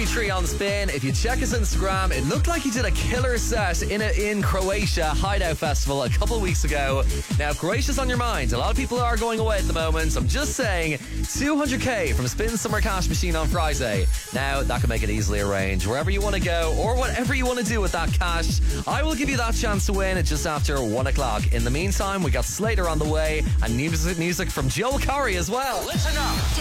Dimitri on Spin. If you check his Instagram, it looked like he did a killer set in Croatia Hideout Festival a couple of weeks ago. Now, if Croatia's on your mind, a lot of people are going away at the moment. I'm just saying, 200k from Spin Summer Cash Machine on Friday. Now, that can make it easily arranged. Wherever you want to go or whatever you want to do with that cash, I will give you that chance to win just after 1 o'clock. In the meantime, we got Slater on the way and music from Joel Corry as well. Listen up.